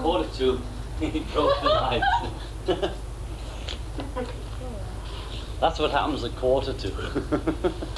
2:15, he broke the lights. That's what happens at 1:45.